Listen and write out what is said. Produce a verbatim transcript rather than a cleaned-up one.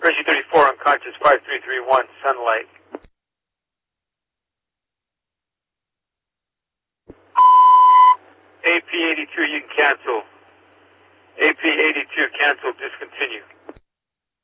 Hershey thirty-four, unconscious, five three three one, sunlight. A P eighty-two, you can cancel. A P eighty-two, cancel, discontinue.